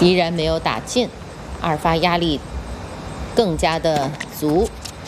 依然没有打进，二发压力更加的足。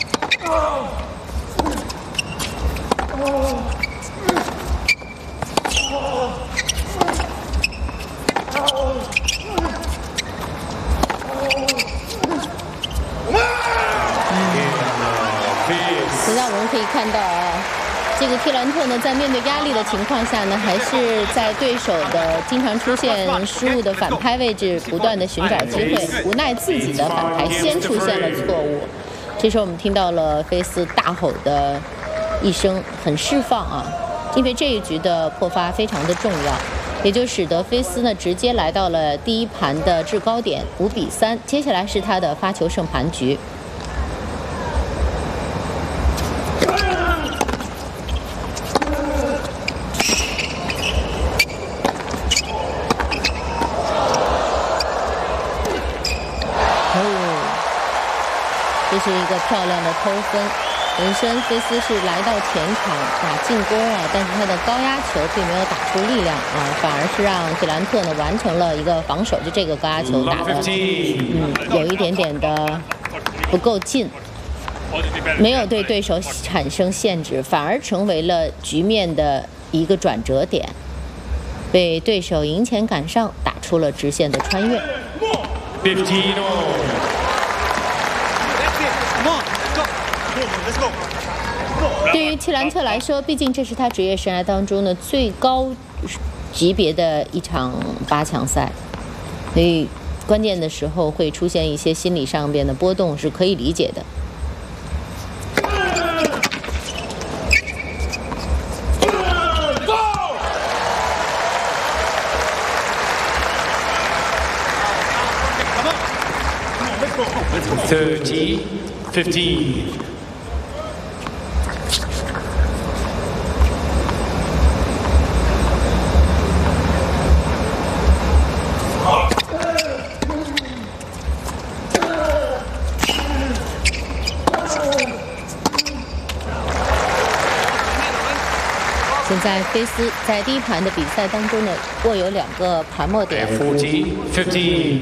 现在我们可以看到啊，这个蒂兰特呢，在面对压力的情况下呢，还是在对手的经常出现失误的反拍位置，不断的寻找机会，无奈自己的反拍先出现了错误。这时候我们听到了菲斯大吼的一声，很释放啊，因为这一局的破发非常的重要，也就使得菲斯呢直接来到了第一盘的制高点5-3，接下来是他的发球胜盘局。这是一个漂亮的偷分，本身菲斯是来到前场打进攻啊，但是他的高压球并没有打出力量啊，反而是让蒂兰特呢完成了一个防守，就这个高压球打的有一点点的不够近，没有对对手产生限制，反而成为了局面的一个转折点，被对手迎前赶上，打出了直线的穿越。对于蒂兰特来说，毕竟这是他职业生涯当中的最高级别的一场8强赛，所以关键的时候会出现一些心理上边的波动是可以理解的。 30-15。 现在菲斯在第一盘的比赛当中呢，握有2个盘末点。 40-15。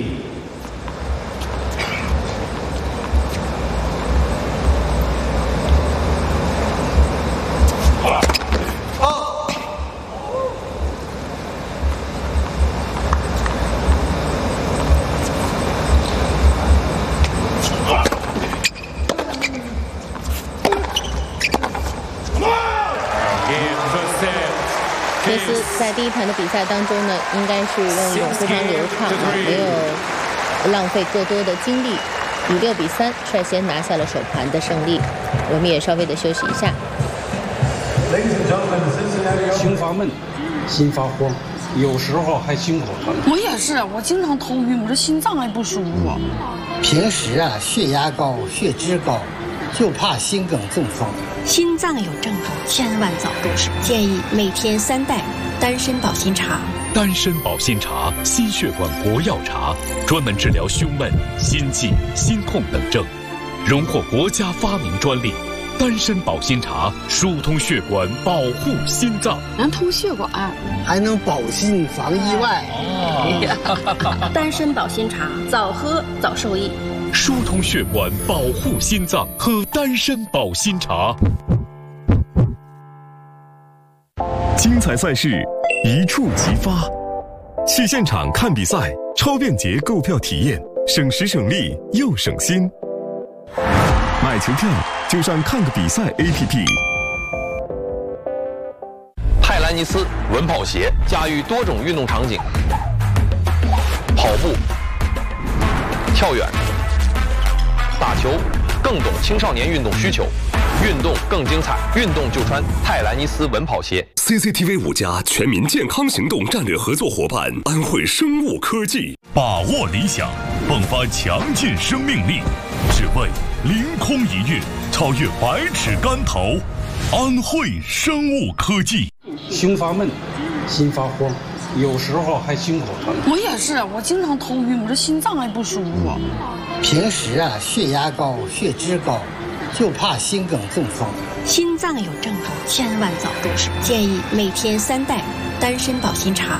菲斯在第一盘的比赛当中呢，应该是用一种非常流畅啊，没有浪费过多的精力，以6-3率先拿下了首盘的胜利。我们也稍微的休息一下。 心发闷，心发慌，有时候还心口疼。 我也是，我经常头晕，我这心脏还不舒服。 平时啊，血压高，血脂高，就怕心梗中风。 心脏有症状，千万早重视。建议每天3袋丹参保心茶。 丹参保心茶，心血管国药茶，专门治疗胸闷、心悸、心痛等症，荣获国家发明专利。丹参保心茶疏通血管，保护心脏， 能通血管， 还能保心防意外。 丹参保心茶，早喝早受益。 疏通血管，保护心脏，喝丹参保心茶。 精彩赛事一触即发，去现场看比赛，超便捷购票体验，省时省力又省心。买球票就上看个比赛 APP。 泰兰尼斯稳跑鞋驾驭多种运动场景，跑步、跳远、打球，更懂青少年运动需求，运动更精彩，运动就穿泰兰尼斯稳跑鞋。 CCTV 5家全民健康行动战略合作伙伴安慧生物科技， 把握理想，迸发强劲生命力，只为凌空一跃，超越百尺竿头。安慧生物科技。 心发闷，心发慌，有时候还心口疼。 我也是，我经常头晕，我这心脏还不舒服。 平时啊，血压高，血脂高，就怕心梗中风。 心脏有症状，千万早重视。建议每天3袋丹参保心茶。